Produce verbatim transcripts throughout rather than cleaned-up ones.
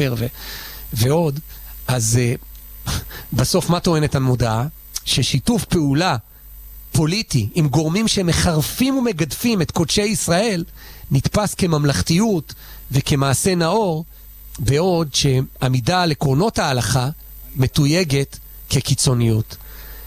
סופר ו, ועוד, אז uh, בסוף מה טוענת המודעה? ששיתוף פעולה פוליטי עם גורמים שמחרפים ומגדפים את קודשי ישראל נתפס כממלכתיות וכמעשה נאור, בעוד שעמידה על עקרונות ההלכה מתויגת כקיצוניות.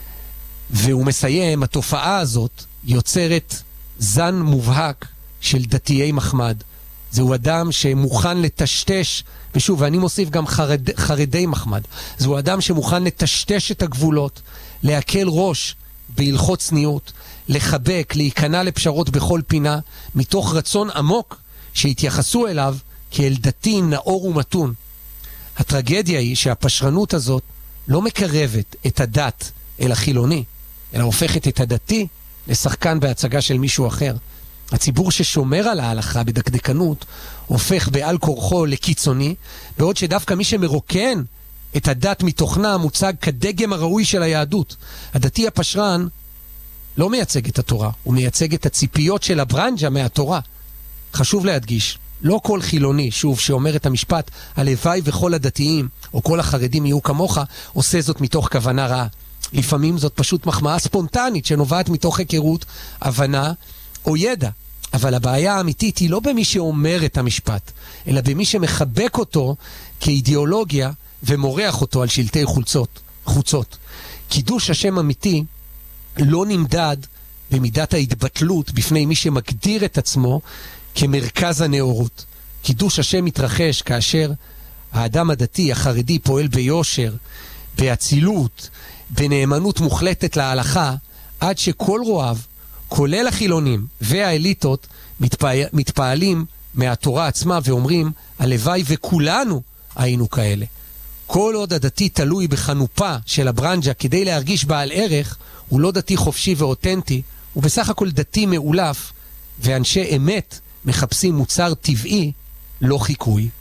והוא מסיים, התופעה הזאת יוצרת זן מובהק של דתיי מחמד. זהו אדם שמוכן לטשטש, ושוב, ואני מוסיף גם חרד, חרדי מחמד, זהו אדם שמוכן לטשטש את הגבולות, להקל ראש בהלכות צניעות, לחבק, להיכנע לפשרות בכל פינה, מתוך רצון עמוק שהתייחסו אליו כאל דתי נאור ומתון. הטרגדיה היא שהפשרנות הזאת לא מקרבת את הדת אל החילוני, אלא הופכת את הדתי לשחקן בהצגה של מישהו אחר. הציבור ששומר על ההלכה בדקדקנות הופך בעל כורחו לקיצוני, בעוד שדווקא מי שמרוקן את הדת מתוכנה מוצג כדגם הראוי של היהדות. הדתי הפשרן לא מייצג את התורה, הוא מייצג את הציפיות של הברנג'ה מהתורה. חשוב להדגיש, לא כל חילוני, שוב, שאומר את המשפט, הלוואי וכל הדתיים או כל החרדים יהיו כמוך, עושה זאת מתוך כוונה רעה. לפעמים זאת פשוט מחמאה ספונטנית שנובעת מתוך היכרות, הבנה או ידע. אבל הבעיה האמיתית היא לא במי שאומר את המשפט, אלא במי שמחבק אותו כאידיאולוגיה ומורח אותו על שלטי חולצות, חוצות. קידוש השם אמיתי לא נמדד במידת ההתבטלות בפני מי שמגדיר את עצמו כמרכז הנאורות. קידוש השם מתרחש כאשר האדם הדתי, החרדי, פועל ביושר, באצילות, בנאמנות מוחלטת להלכה, עד שכל רואיו, כולל החילונים והאליטות, מתפעל, מתפעלים מהתורה עצמה ואומרים, הלוואי וכולנו היינו כאלה. כל עוד הדתי תלוי בחנופה של הברנג'ה כדי להרגיש בעל ערך, הוא לא דתי חופשי ואותנטי, הוא בסך הכל דתי מאולף, ואנשי אמת מחפשים מוצר טבעי, לא חיקוי.